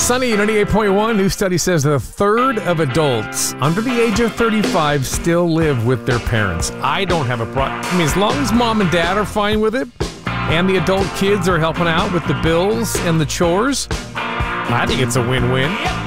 Sunny 98.1, new study says that a third of adults under the age of 35 still live with their parents. I don't have a problem. I mean, as long as mom and dad are fine with it and the adult kids are helping out with the bills and the chores, I think it's a win-win.